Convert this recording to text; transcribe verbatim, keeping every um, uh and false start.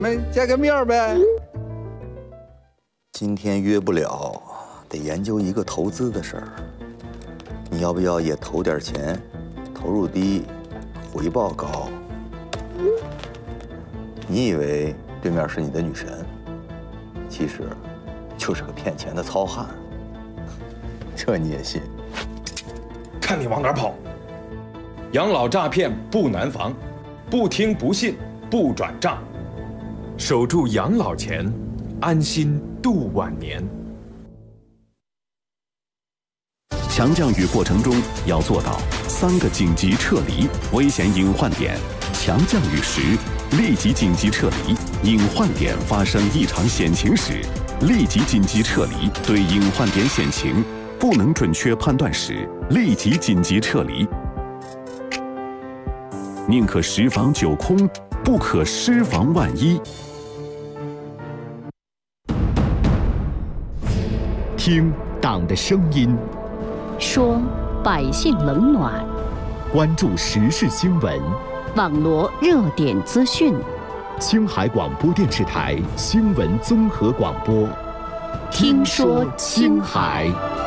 没见个面呗。 今天约不了，得研究一个投资的事儿。你要不要也投点钱？投入低，回报高。你以为对面是你的女神，其实就是个骗钱的糙汉。这你也信？ 看你往哪儿跑！养老诈骗不难防，不听不信不转账，守住养老钱，安心度晚年。 强降雨过程中要做到三个紧急撤离危险隐患点：强降雨时立即紧急撤离，隐患点发生异常险情时立即紧急撤离，对隐患点险情不能准确判断时立即紧急撤离。宁可十防九空，不可失防万一。 听党的声音， 说百姓冷暖， 关注时事新闻， 网罗热点资讯。 青海广播电视台新闻综合广播， 听说青海。